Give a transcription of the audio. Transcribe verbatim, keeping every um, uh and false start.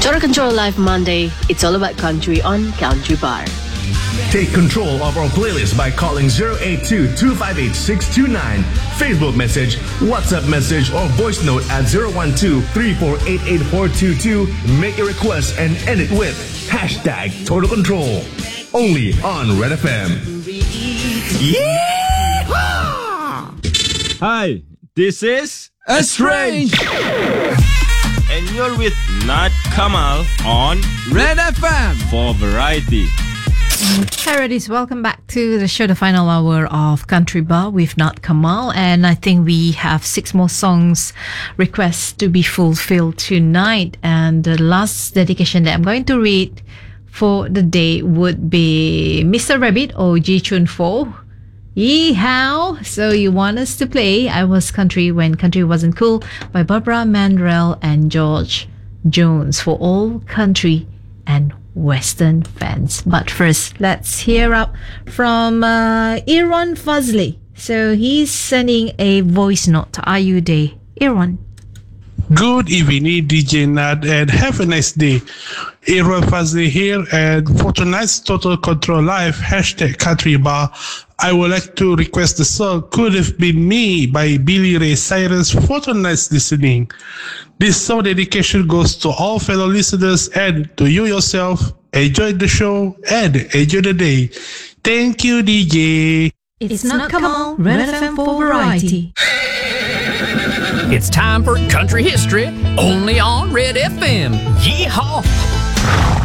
Total Control Live Monday. It's all about country on Country Bar. Take control of our playlist by calling zero eight two, two five eight, six two nine. Facebook message, WhatsApp message, or voice note at zero one two, three four eight eight four two two. Make a request and end it with hashtag Total Control. Only on Red F M. Yeehaw! Hi, this is Estrange, and you're with Nat Kamal on Red F M for variety. Hi, Reddies. Welcome back to the show, the final hour of Country Bar with Nat Kamal. And I think we have six more songs requests to be fulfilled tonight. And the last dedication that I'm going to read for the day would be Mister Rabbit or Ji Chun Fo. Yeehaw! So you want us to play I Was Country When Country Wasn't Cool by Barbara Mandrell and George Jones for all country and Western fans. But first, let's hear up from uh, Aaron Fazli. So he's sending a voice note to I U Day. Aaron. Good evening, D J Nad, and have a nice day. Aaron Fazli here, and for tonight's Total Control Live, hashtag Country Bar, I would like to request the song Could Have Been Me by Billy Ray Cyrus for tonight's listening. This song dedication goes to all fellow listeners and to you yourself. Enjoy the show and enjoy the day. Thank you, D J. It's, it's not Kamal, Red F M for variety. It's time for country history, only on Red F M. Yeehaw!